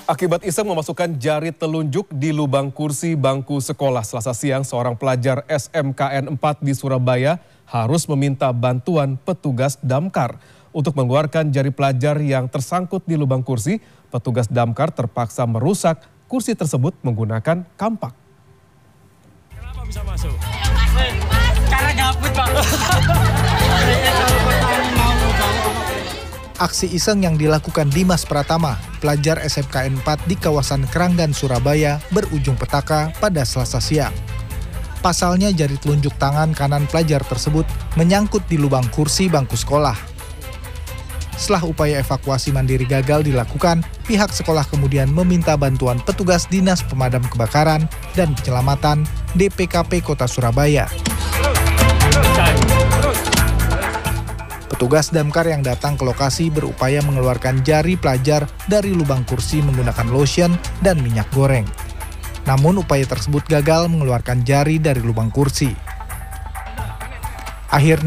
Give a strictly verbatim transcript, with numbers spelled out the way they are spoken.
Akibat iseng memasukkan jari telunjuk di lubang kursi bangku sekolah Selasa siang, seorang pelajar S M K N empat di Surabaya harus meminta bantuan petugas damkar. Untuk mengeluarkan jari pelajar yang tersangkut di lubang kursi, petugas damkar terpaksa merusak kursi tersebut menggunakan kampak. Kenapa bisa masuk? Karena gabut, Pak. Aksi iseng yang dilakukan Dimas Pratama, pelajar S M K N empat di kawasan Keranggan, Surabaya, berujung petaka pada Selasa siang. Pasalnya jari telunjuk tangan kanan pelajar tersebut menyangkut di lubang kursi bangku sekolah. Setelah upaya evakuasi mandiri gagal dilakukan, pihak sekolah kemudian meminta bantuan petugas Dinas Pemadam Kebakaran dan Penyelamatan D P K P Kota Surabaya. Petugas damkar yang datang ke lokasi berupaya mengeluarkan jari pelajar dari lubang kursi menggunakan lotion dan minyak goreng. Namun upaya tersebut gagal mengeluarkan jari dari lubang kursi. Akhirnya